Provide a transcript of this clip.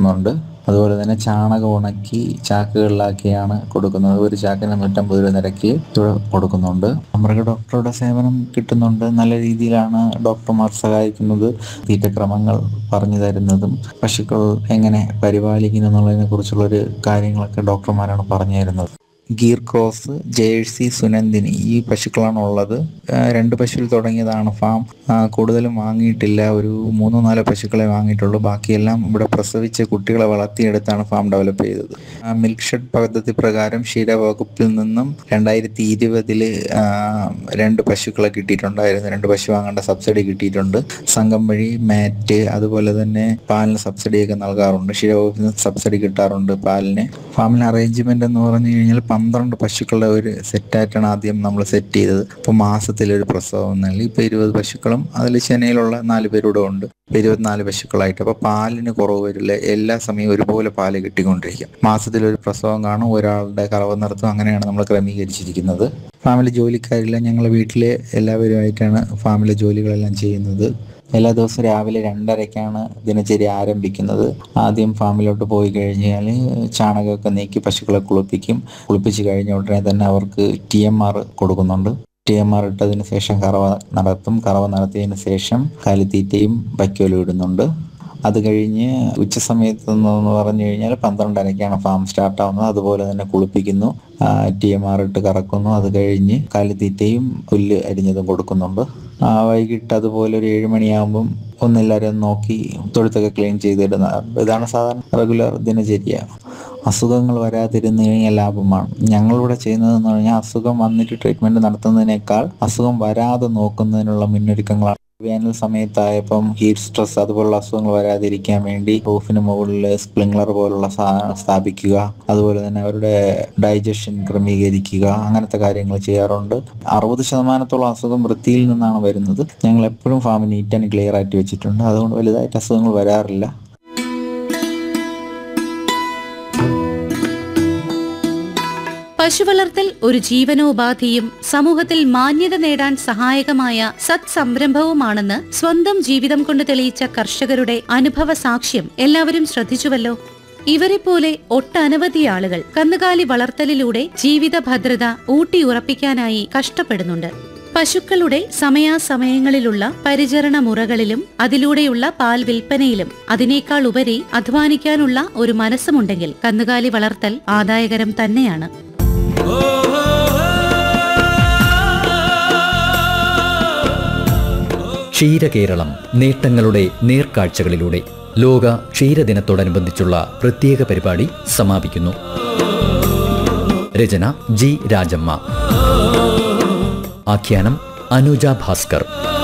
കൊടുക്കുന്നുണ്ട്. അതുപോലെ തന്നെ ചാണകം ഉണക്കി ചാക്കുകളിലാക്കിയാണ് കൊടുക്കുന്നത്. ഒരു ചാക്കിന് 150 രൂപ നിരക്കിൽ ഇവിടെ കൊടുക്കുന്നുണ്ട്. മൃഗ ഡോക്ടറുടെ സേവനം കിട്ടുന്നുണ്ട്. നല്ല രീതിയിലാണ് ഡോക്ടർമാർ സഹായിക്കുന്നത്. തീറ്റക്രമങ്ങൾ പറഞ്ഞു തരുന്നതും പശുക്കൾ എങ്ങനെ പരിപാലിക്കുന്നു എന്നുള്ളതിനെ കുറിച്ചുള്ളൊരു കാര്യങ്ങളൊക്കെ ഡോക്ടർമാരാണ് പറഞ്ഞു തരുന്നത്. ഗീർ ക്രോസ്, ജേഴ്സി, സുനന്ദിനി ഈ പശുക്കളാണ് ഉള്ളത്. 2 പശുവിൽ തുടങ്ങിയതാണ് ഫാം. കൂടുതലും വാങ്ങിയിട്ടില്ല. ഒരു 3-4 പശുക്കളെ വാങ്ങിയിട്ടുള്ളൂ. ബാക്കിയെല്ലാം ഇവിടെ പ്രസവിച്ച് കുട്ടികളെ വളർത്തിയെടുത്താണ് ഫാം ഡെവലപ്പ് ചെയ്തത്. മിൽക്ക് ഷെഡ് പദ്ധതി പ്രകാരം ക്ഷീരവകുപ്പിൽ നിന്നും 2020 2 പശുക്കളെ കിട്ടിയിട്ടുണ്ടായിരുന്നു. 2 പശു വാങ്ങേണ്ട സബ്സിഡി കിട്ടിയിട്ടുണ്ട്. സംഘം വഴി മാറ്റ്, അതുപോലെ തന്നെ പാലിന് സബ്സിഡിയൊക്കെ നൽകാറുണ്ട്. ക്ഷീരവകുപ്പിൽ നിന്ന് സബ്സിഡി കിട്ടാറുണ്ട് പാലിന്. ഫാമിലെ അറേഞ്ച്മെന്റ് എന്ന് പറഞ്ഞു കഴിഞ്ഞാൽ 12 പശുക്കളുടെ ഒരു സെറ്റായിട്ടാണ് ആദ്യം നമ്മൾ സെറ്റ് ചെയ്തത്. അപ്പോൾ മാസത്തിലൊരു പ്രസവം നൽകി. ഇപ്പോൾ 20 പശുക്കളും അതിൽ ചെന്നൈയിലുള്ള 4 പേരൂടെ ഉണ്ട്. 24 പശുക്കളായിട്ട്. അപ്പോൾ പാലിന് കുറവ് വരില്ല. എല്ലാ സമയവും ഒരുപോലെ പാല് കിട്ടിക്കൊണ്ടിരിക്കും. മാസത്തിലൊരു പ്രസവം കാണും, ഒരാളുടെ കറവ് നിർത്തും. അങ്ങനെയാണ് നമ്മൾ ക്രമീകരിച്ചിരിക്കുന്നത്. ഫാമിലെ ജോലിക്കാരില്ല, ഞങ്ങൾ വീട്ടിലെ എല്ലാവരുമായിട്ടാണ് ഫാമിലെ ജോലികളെല്ലാം ചെയ്യുന്നത്. എല്ലാ ദിവസവും രാവിലെ 2:30-ക്കാണ് ദിനചര്യ ആരംഭിക്കുന്നത്. ആദ്യം ഫാമിലോട്ട് പോയി കഴിഞ്ഞാൽ ചാണകമൊക്കെ നീക്കി പശുക്കളെ കുളിപ്പിച്ച് കഴിഞ്ഞ ഉടനെ തന്നെ അവർക്ക് TMR കൊടുക്കുന്നുണ്ട്. TMR ഇട്ടതിന് ശേഷം കറവ നടത്തും. കറവ നടത്തിയതിന് ശേഷം കാലിത്തീറ്റയും വൈക്കോലും ഇടുന്നുണ്ട്. അത് കഴിഞ്ഞ് ഉച്ച സമയത്ത് എന്ന് പറഞ്ഞു കഴിഞ്ഞാൽ 12:30-ക്കാണ് ഫാം സ്റ്റാർട്ടാവുന്നത്. അതുപോലെ തന്നെ കുളിപ്പിക്കുന്നു, TMR ഇട്ട് കറക്കുന്നു. അത് കഴിഞ്ഞ് കാലിത്തീറ്റയും പുല്ല് അരിഞ്ഞതും കൊടുക്കുന്നുണ്ട്. വൈകിട്ട് അതുപോലെ ഒരു 7 മണിയാകുമ്പം എല്ലാവരും നോക്കി തൊഴുത്തൊക്കെ ക്ലീൻ ചെയ്തിടുന്നത്. ഇതാണ് സാധാരണ റെഗുലർ ദിനചര്യ. അസുഖങ്ങൾ വരാതിരുന്നു കഴിഞ്ഞാൽ ലാഭമാണ്. ഞങ്ങളിവിടെ ചെയ്യുന്നതെന്ന് പറഞ്ഞാൽ അസുഖം വന്നിട്ട് ട്രീറ്റ്മെന്റ് നടത്തുന്നതിനേക്കാൾ അസുഖം വരാതെ നോക്കുന്നതിനുള്ള മുന്നൊരുക്കങ്ങളാണ്. വേനൽ സമയത്തായപ്പം ഹീറ്റ് സ്ട്രെസ് അതുപോലുള്ള അസുഖങ്ങൾ വരാതിരിക്കാൻ വേണ്ടി റൂഫിന് മുകളിൽ സ്പ്രിംഗ്ലർ പോലുള്ള സാധനം സ്ഥാപിക്കുക, അതുപോലെ തന്നെ അവരുടെ ഡൈജഷൻ ക്രമീകരിക്കുക, അങ്ങനത്തെ കാര്യങ്ങൾ ചെയ്യാറുണ്ട്. 60% അസുഖം വൃത്തിയിൽ നിന്നാണ് വരുന്നത്. ഞങ്ങൾ എപ്പോഴും ഫാം നീറ്റ് ആൻഡ് ക്ലിയർ ആയിട്ട് വെച്ചിട്ടുണ്ട്. അതുകൊണ്ട് വലുതായിട്ട് അസുഖങ്ങൾ വരാറില്ല. പശുവളർത്തൽ ഒരു ജീവനോപാധിയും സമൂഹത്തിൽ മാന്യത നേടാൻ സഹായകമായ സത്സംരംഭവുമാണെന്ന് സ്വന്തം ജീവിതം കൊണ്ട് തെളിയിച്ച കർഷകരുടെ അനുഭവ സാക്ഷ്യം എല്ലാവരും ശ്രദ്ധിച്ചുവല്ലോ. ഇവരെപ്പോലെ ഒട്ടനവധി ആളുകൾ കന്നുകാലി വളർത്തലിലൂടെ ജീവിത ഭദ്രത ഊട്ടിയുറപ്പിക്കാനായി കഷ്ടപ്പെടുന്നുണ്ട്. പശുക്കളുടെ സമയാസമയങ്ങളിലുള്ള പരിചരണ മുറകളിലും അതിലൂടെയുള്ള പാൽ വിൽപ്പനയിലും അതിനേക്കാൾ ഉപരി അധ്വാനിക്കാനുള്ള ഒരു മനസ്സുമുണ്ടെങ്കിൽ കന്നുകാലി വളർത്തൽ ആദായകരം തന്നെയാണ്. ക്ഷീരകേരളം നേട്ടങ്ങളുടെ നേർക്കാഴ്ചകളിലൂടെ ലോക ക്ഷീരദിനത്തോടനുബന്ധിച്ചുള്ള പ്രത്യേക പരിപാടി സമാപിക്കുന്നു. രചന G. രാജമ്മ. ആഖ്യാനം അനുജ ഭാസ്കർ.